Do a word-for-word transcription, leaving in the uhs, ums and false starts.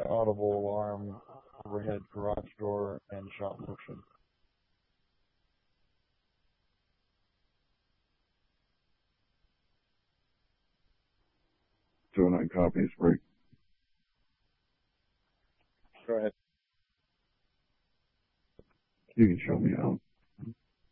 audible alarm, overhead garage door, and shop motion. two oh nine copies, break. Go ahead. You can show me out.